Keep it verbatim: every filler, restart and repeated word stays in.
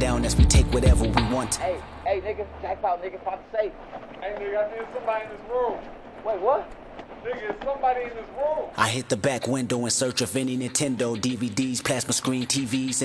down as we take whatever we want. Hey, hey, nigga, jackpot, nigga, pop the safe. Hey, nigga, I think somebody in this room. Wait, what? Nigga, it's somebody in this room. I hit the back window in search of any Nintendo D V Ds, plasma screen T Vs,